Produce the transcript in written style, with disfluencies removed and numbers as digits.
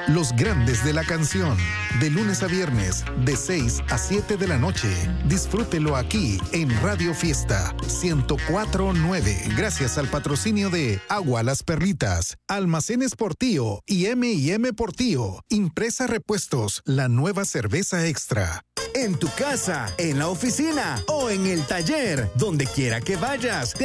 Los grandes de la canción, de lunes a viernes, de 6 a 7 de la noche. Disfrútelo aquí en Radio Fiesta 104.9. Gracias al patrocinio de Agua Las Perlitas, Almacenes Portillo y M&M Portillo. Impresa Repuestos, la nueva cerveza extra. En tu casa, en la oficina o en el taller, donde quiera que vayas, te